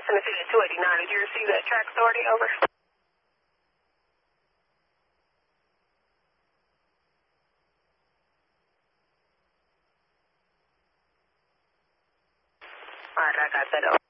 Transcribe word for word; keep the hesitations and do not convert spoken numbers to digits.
Tennessee at two eighty-nine. Did you receive that track authority? Over. All right, I got that. Over.